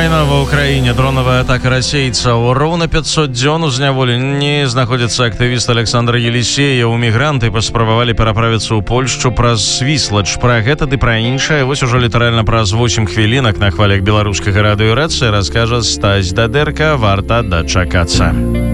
Вайна ва ўкраіне, дронавая атака расейцаў. Роўна 500 дзён у зняволенні знаходзіцца актывіст Александр Елисеев. Мігранты паспрабавалі пераправіцца ў Польшчу праз Свіслач. Пра гэта ды пра іншае вось ужо літаральна праз 8 хвілінак на хвалях беларускага радыё Рацыя раскажа Стась Дадэрка. Варта дачакацца.